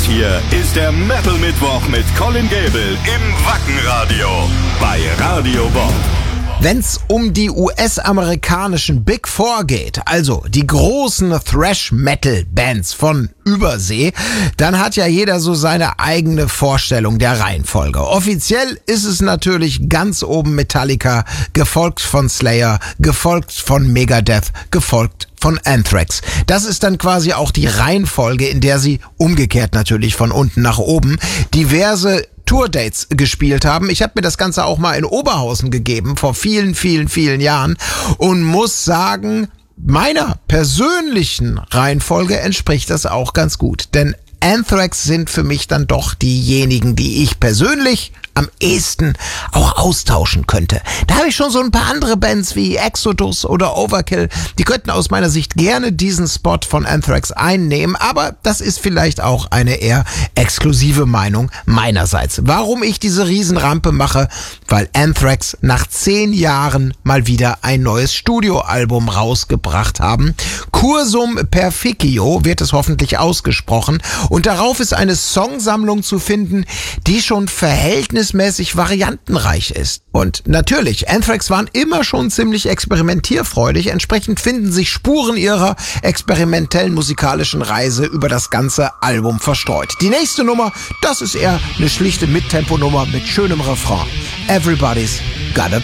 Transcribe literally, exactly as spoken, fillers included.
hier ist der Metal Mittwoch mit Colin Gable im Wackenradio bei Radio Bob. Wenn's um die U S-amerikanischen Big Four geht, also die großen Thrash-Metal-Bands von Übersee, dann hat ja jeder so seine eigene Vorstellung der Reihenfolge. Offiziell ist es natürlich ganz oben Metallica, gefolgt von Slayer, gefolgt von Megadeth, gefolgt von Anthrax. Das ist dann quasi auch die Reihenfolge, in der sie umgekehrt natürlich von unten nach oben diverse Tourdates gespielt haben. Ich habe mir das Ganze auch mal in Oberhausen gegeben, vor vielen, vielen, vielen Jahren und muss sagen, meiner persönlichen Reihenfolge entspricht das auch ganz gut. Denn Anthrax sind für mich dann doch diejenigen, die ich persönlich am ehesten auch austauschen könnte. Da habe ich schon so ein paar andere Bands wie Exodus oder Overkill, die könnten aus meiner Sicht gerne diesen Spot von Anthrax einnehmen, aber das ist vielleicht auch eine eher exklusive Meinung meinerseits. Warum ich diese Riesenrampe mache? Weil Anthrax nach zehn Jahren mal wieder ein neues Studioalbum rausgebracht haben. Cursum Perficio wird es hoffentlich ausgesprochen und darauf ist eine Songsammlung zu finden, die schon verhältnismäßig variantenreich ist. Und natürlich, Anthrax waren immer schon ziemlich experimentierfreudig, entsprechend finden sich Spuren ihrer experimentellen musikalischen Reise über das ganze Album verstreut. Die nächste Nummer, das ist eher eine schlichte Mittempo-Nummer mit schönem Refrain. Everybody's Got a